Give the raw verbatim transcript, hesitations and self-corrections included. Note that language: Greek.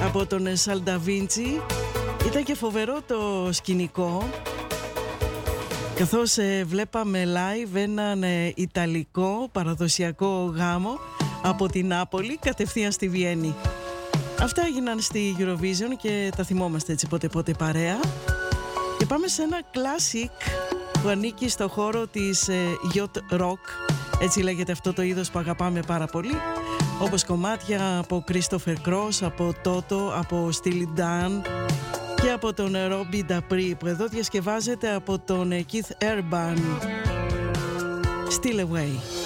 από τον Σαλνταβίντσι. Ήταν και φοβερό το σκηνικό, καθώς ε, βλέπαμε live έναν ε, ιταλικό παραδοσιακό γάμο από την Νάπολη κατευθείαν στη Βιέννη. Αυτά έγιναν στη Eurovision και τα θυμόμαστε έτσι πότε πότε παρέα. Και πάμε σε ένα classic που ανήκει στο χώρο της ε, yacht rock, έτσι λέγεται αυτό το είδος που αγαπάμε πάρα πολύ, όπως κομμάτια από Christopher Cross, από Toto, από Steely Dan και από τον Robbie Dupree, που εδώ διασκευάζεται από τον Keith Urban. Still Away.